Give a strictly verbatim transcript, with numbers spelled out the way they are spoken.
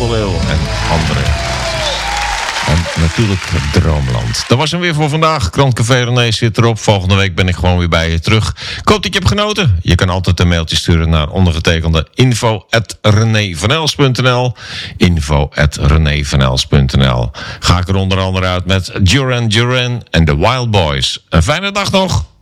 Leeuw en andere. En natuurlijk Droomland. Dat was hem weer voor vandaag. Krantcafé René zit erop. Volgende week ben ik gewoon weer bij je terug. Ik hoop dat je hebt genoten. Je kan altijd een mailtje sturen naar ondergetekende info at renévanels punt n l info at renévanels punt n l. Ga ik er onder andere uit met Duran Duran en The Wild Boys. Een fijne dag nog.